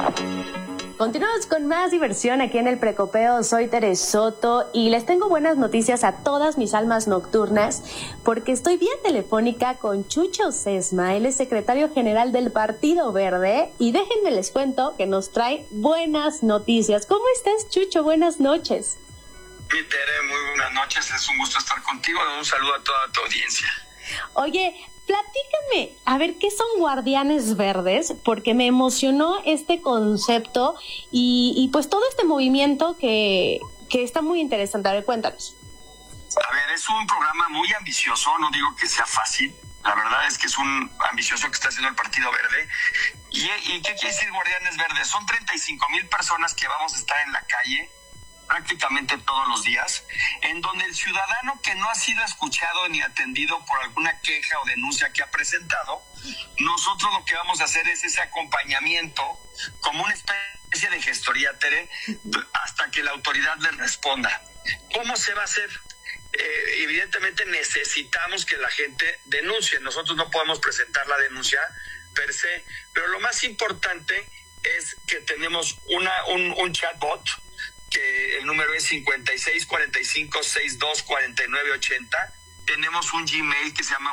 Continuamos con más diversión aquí en el Precopeo. Soy Tere Soto y les tengo buenas noticias a todas mis almas nocturnas porque estoy vía telefónica con Chucho Sesma. Él es secretario general del Partido Verde y déjenme les cuento que nos trae buenas noticias. ¿Cómo estás, Chucho? Buenas noches. Sí, Tere, muy buenas noches. Es un gusto estar contigo. Un saludo a toda tu audiencia. Oye, platícame, a ver, ¿qué son Guardianes Verdes? Porque me emocionó este concepto y pues todo este movimiento que está muy interesante. A ver, cuéntanos. A ver, es un programa muy ambicioso, no digo que sea fácil. La verdad es que es un ambicioso que está haciendo el Partido Verde. ¿Y qué quiere decir Guardianes Verdes? Son 35,000 personas que vamos a estar en la calle prácticamente todos los días, en donde el ciudadano que no ha sido escuchado ni atendido por alguna queja o denuncia que ha presentado, nosotros lo que vamos a hacer es ese acompañamiento como una especie de gestoría, Tere, hasta que la autoridad le responda. ¿Cómo se va a hacer? Evidentemente necesitamos que la gente denuncie. Nosotros no podemos presentar la denuncia per se, pero lo más importante es que tenemos un chatbot, que el número es 5645624980. Tenemos un Gmail que se llama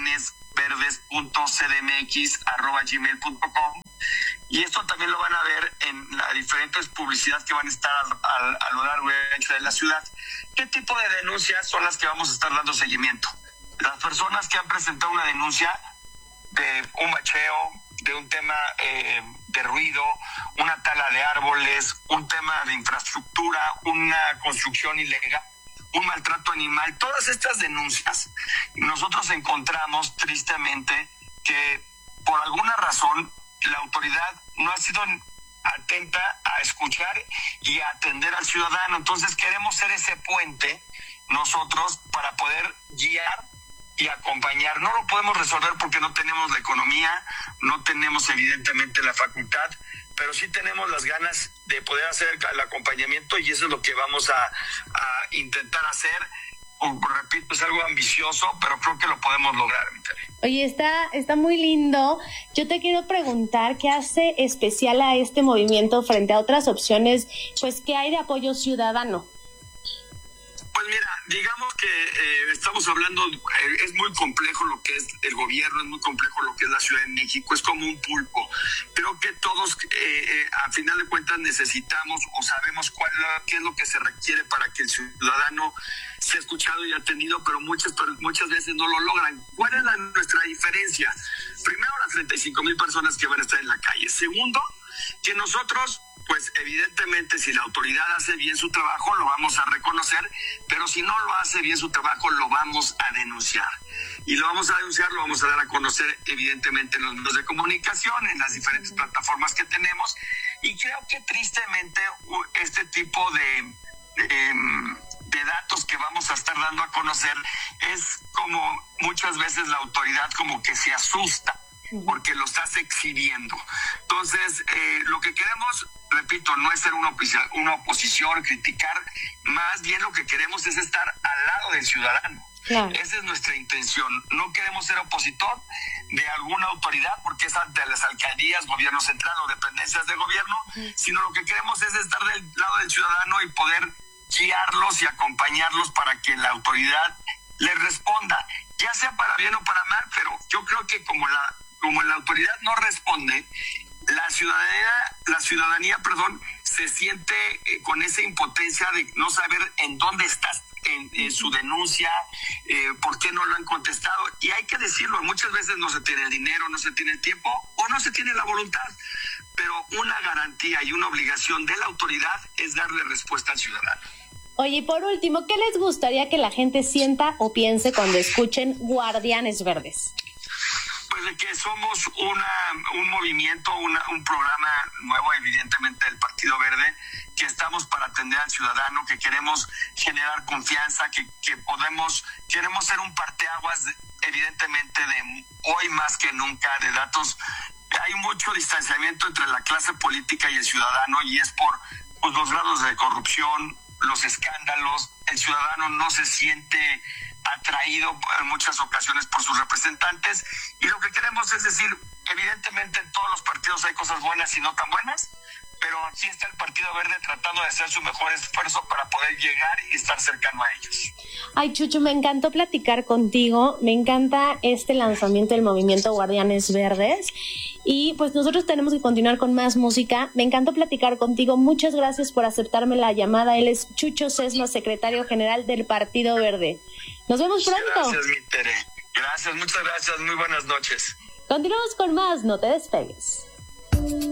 guardianesverdes.cdmx@gmail.com, y esto también lo van a ver en las diferentes publicidades que van a estar a lo largo y ancho de la ciudad. ¿Qué tipo de denuncias son las que vamos a estar dando seguimiento? Las personas que han presentado una denuncia de un bacheo, de un tema de ruido, una tala de árboles, un tema de infraestructura, una construcción ilegal, un maltrato animal. Todas estas denuncias, nosotros encontramos tristemente que por alguna razón la autoridad no ha sido atenta a escuchar y a atender al ciudadano. Entonces queremos ser ese puente nosotros para poder guiar y acompañar. No lo podemos resolver porque no tenemos la economía, no tenemos evidentemente la facultad, pero sí tenemos las ganas de poder hacer el acompañamiento, y eso es lo que vamos a intentar hacer. Repito, es algo ambicioso, pero creo que lo podemos lograr. Oye, está muy lindo. Yo te quiero preguntar, ¿qué hace especial a este movimiento frente a otras opciones, pues, que hay de apoyo ciudadano? Pues mira, digamos que estamos hablando, es muy complejo lo que es el gobierno, es muy complejo lo que es la Ciudad de México, es como un pulpo. Creo que todos, a final de cuentas, necesitamos o sabemos qué es lo que se requiere para que el ciudadano sea escuchado y atendido, pero muchas veces no lo logran. ¿Cuál es nuestra diferencia? Primero, las 35,000 personas que van a estar en la calle. Segundo, que nosotros, pues evidentemente, si la autoridad hace bien su trabajo, lo vamos a reconocer, pero si no lo hace bien su trabajo, lo vamos a denunciar. Y lo vamos a denunciar, lo vamos a dar a conocer evidentemente en los medios de comunicación, en las diferentes plataformas que tenemos. Y creo que tristemente este tipo de datos que vamos a estar dando a conocer es como muchas veces la autoridad como que se asusta porque lo estás exhibiendo. Entonces, lo que queremos, repito, no es ser una oposición, criticar, más bien lo que queremos es estar al lado del ciudadano. Claro. Esa es nuestra intención. No queremos ser opositor de alguna autoridad, porque es ante las alcaldías, gobierno central o dependencias de gobierno, sino lo que queremos es estar del lado del ciudadano y poder guiarlos y acompañarlos para que la autoridad les responda, ya sea para bien o para mal. Pero yo creo que como la autoridad no responde, la ciudadanía, se siente con esa impotencia de no saber en dónde estás en su denuncia, por qué no lo han contestado. Y hay que decirlo, muchas veces no se tiene el dinero, no se tiene el tiempo o no se tiene la voluntad, pero una garantía y una obligación de la autoridad es darle respuesta al ciudadano. Oye, y por último, ¿qué les gustaría que la gente sienta o piense cuando escuchen Guardianes Verdes? Pues de que somos un movimiento, un programa nuevo, evidentemente, del Partido Verde, que estamos para atender al ciudadano, que queremos generar confianza, que queremos ser un parteaguas, evidentemente, de hoy más que nunca, de datos. Hay mucho distanciamiento entre la clase política y el ciudadano, y es por los grados de corrupción, los escándalos. El ciudadano no se siente atraído en muchas ocasiones por sus representantes, y lo que queremos es decir, evidentemente en todos los partidos hay cosas buenas y no tan buenas, pero aquí está el Partido Verde tratando de hacer su mejor esfuerzo para poder llegar y estar cercano a ellos. Ay, Chucho, me encantó platicar contigo, me encanta este lanzamiento del movimiento Guardianes Verdes y pues nosotros tenemos que continuar con más música. Me encantó platicar contigo, muchas gracias por aceptarme la llamada. Él es Chucho Sesma, secretario general del Partido Verde. Nos vemos pronto. Gracias, mi Tere. Gracias, muchas gracias, muy buenas noches. Continuamos con más, no te despegues.